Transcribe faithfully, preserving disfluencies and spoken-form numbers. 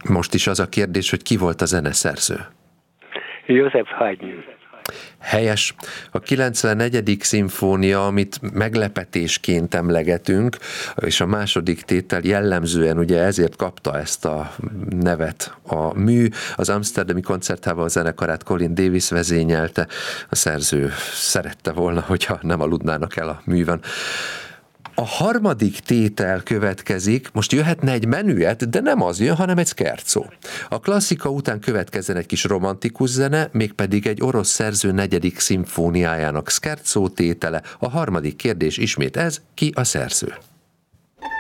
Most is az a kérdés, hogy ki volt a zeneszerző? József Haydn. Helyes. A kilencvennegyedik szimfónia, amit meglepetésként emlegetünk, és a második tétel jellemzően ugye ezért kapta ezt a nevet a mű. Az Amsterdami Koncertháza zenekarát Colin Davis vezényelte. A szerző szerette volna, hogyha nem aludnának el a műven. A harmadik tétel következik, most jöhetne egy menüet, de nem az jön, hanem egy scherzo. A klasszika után következzen egy kis romantikus zene, mégpedig egy orosz szerző negyedik szimfóniájának scherzo tétele. A harmadik kérdés ismét ez, ki a szerző?